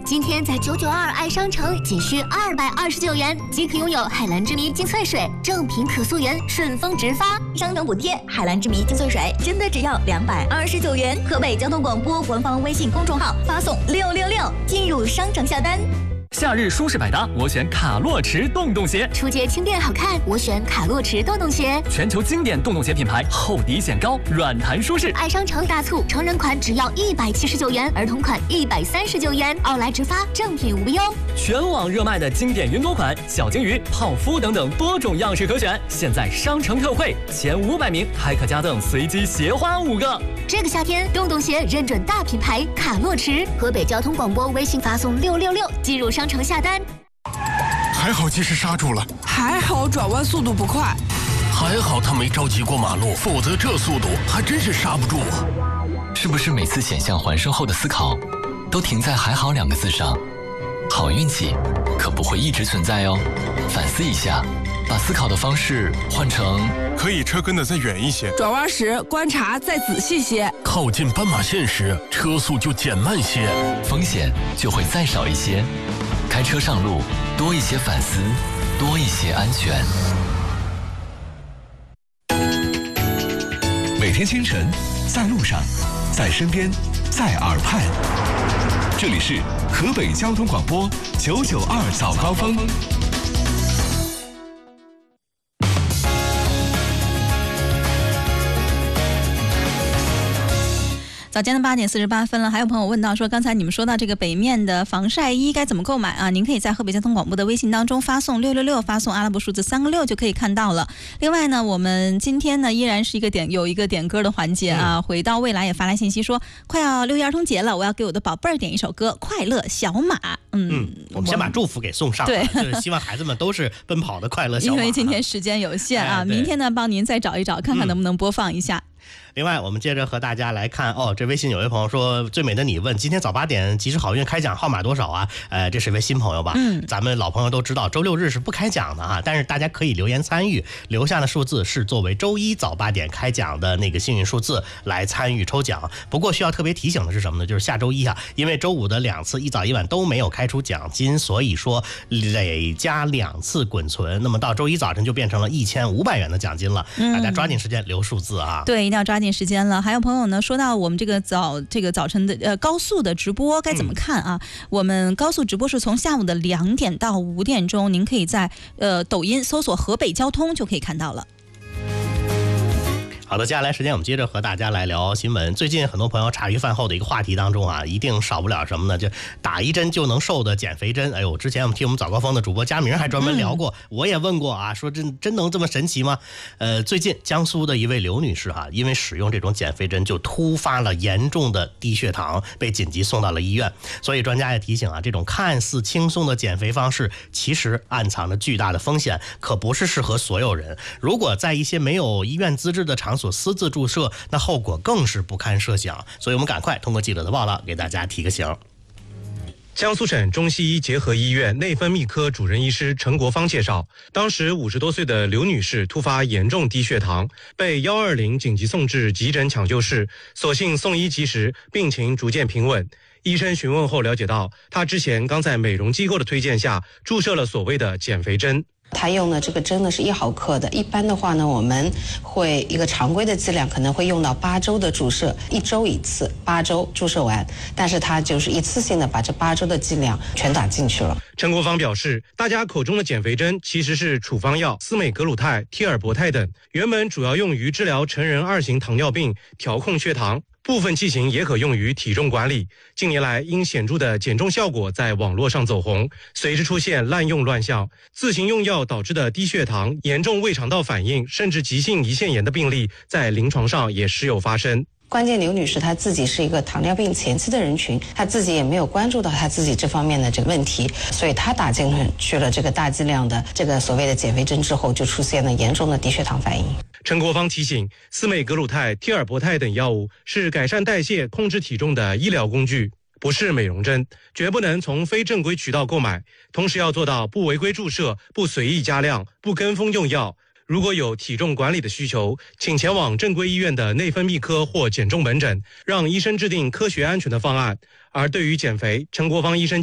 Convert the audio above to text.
今天在992爱商城仅需229元即可拥有海蓝之谜精粹水，正品可溯源，顺丰直发。 商城补贴，海蓝之谜精粹水真的只要229元。河北交通广播官方微信公众号发送666进入商城下单。 夏日舒适百搭，我选卡洛驰洞洞鞋； 初阶轻便好看，我选卡洛驰洞洞鞋。 全球经典洞洞鞋品牌，厚底显高，软弹舒适。 爱商城大促，成人款只要179元，儿童款139元，奥莱直发，正品无忧。 全网热卖的经典云朵款、小鲸鱼、泡芙等等多种样式可选，现在商城特惠，前500名还可加赠随机鞋花5个。 这个夏天，洞洞鞋认准大品牌卡洛驰。河北交通广播微信发送666进入商城下单。 还好及时刹住了， 还好转弯速度不快， 还好他没着急过马路，否则这速度还真是刹不住啊！ 是不是每次险象环生后的思考，都停在“还好”2个字上？好运气可不会一直存在哦，反思一下，把思考的方式换成可以车跟得再远一些， 转弯时观察再仔细些， 靠近斑马线时车速就减慢些， 风险就会再少一些。开车上路，多一些反思，多一些安全。 每天清晨，在路上，在身边，在耳畔。这里是河北交通广播992早高峰。 早间的8点48分了，还有朋友问到说，刚才你们说到这个北面的防晒衣该怎么购买啊？您可以在河北交通广播的微信当中发送666，发送阿拉伯数字3个6就可以看到了。另外呢，我们今天呢依然是有一个点歌的环节啊。回到未来也发来信息说，快要6一儿童节了，我要给我的宝贝儿点一首歌《快乐小马》。 我们先把祝福给送上， 对， 就是希望孩子们都是奔跑的快乐小马。 因为今天时间有限啊，明天呢帮您再找一找，看看能不能播放一下。 另外，我们接着和大家来看这微信有位朋友说，最美的你问今天早8点集市好运开奖号码多少啊？这是位新朋友吧？咱们老朋友都知道，周6日是不开奖的啊，但是大家可以留言参与，留下的数字是作为周一早8点开奖的那个幸运数字来参与抽奖。不过需要特别提醒的是什么呢？就是下周一啊，因为周5的2次一早一晚都没有开出奖金，所以说累加2次滚存，那么到周一早晨就变成了1500元的奖金了。大家抓紧时间留数字啊！ 对，一定要抓紧时间了。还有朋友呢说到我们这个早晨的高速的直播该怎么看啊？我们高速直播是从下午的2点到5点钟，您可以在抖音搜索河北交通就可以看到了。 好的，接下来时间我们接着和大家来聊新闻。最近很多朋友茶余饭后的一个话题当中啊，一定少不了什么呢？就打一针就能瘦的减肥针。哎呦，之前我们听我们早高峰的主播佳明还专门聊过，我也问过啊，说真能这么神奇吗？最近江苏的一位刘女士因为使用这种减肥针就突发了严重的低血糖，被紧急送到了医院。所以专家也提醒这种看似轻松的减肥方式，其实暗藏着巨大的风险，可不是适合所有人。如果在一些没有医院资质的场所私自注射，那后果更是不堪设想。所以我们赶快通过记者的报道给大家提个醒。 江苏省中西医结合医院内分泌科主任医师陈国芳介绍，当时50多岁的刘女士突发严重低血糖，被120紧急送至急诊抢救室，所幸送医及时，病情逐渐平稳。医生询问后了解到，她之前刚在美容机构的推荐下注射了所谓的减肥针。 他用的这个针呢是1毫克的，一般的话呢，我们会一个常规的剂量可能会用到8周的注射，1周1次，8周注射完，但是他就是一次性的把这8周的剂量全打进去了。 陈国芳表示，大家口中的减肥针其实是处方药司美格鲁肽、替尔博肽等，原本主要用于治疗成人2型糖尿病，调控血糖。部分剂型也可用于体重管理。近年来，因显著的减重效果在网络上走红，随之出现滥用乱效、自行用药导致的低血糖、严重胃肠道反应，甚至急性胰腺炎的病例，在临床上也时有发生。 关键刘女士她自己是一个糖尿病前期的人群，她自己也没有关注到她自己这方面的这个问题，所以她打进去了这个大剂量的这个所谓的减肥针之后，就出现了严重的低血糖反应。 陈国芳提醒，司美格鲁肽、替尔博肽等药物是改善代谢、控制体重的医疗工具，不是美容针，绝不能从非正规渠道购买。同时要做到不违规注射、不随意加量、不跟风用药。如果有体重管理的需求，请前往正规医院的内分泌科或减重门诊，让医生制定科学安全的方案。而对于减肥，陈国芳医生